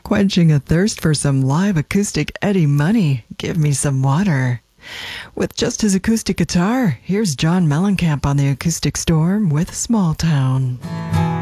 Quenching a thirst for some live acoustic Eddie Money, Give Me Some Water. With just his acoustic guitar, here's John Mellencamp on the Acoustic Storm with Small Town.